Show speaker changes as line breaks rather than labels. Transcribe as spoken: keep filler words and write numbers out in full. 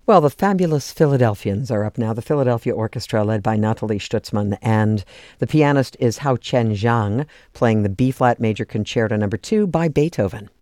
Well, the fabulous Philadelphians are up now. The Philadelphia Orchestra, led by Nathalie Stutzmann, and the pianist is Hao Chen Zhang, playing the B-flat Major Concerto Number Two by Beethoven.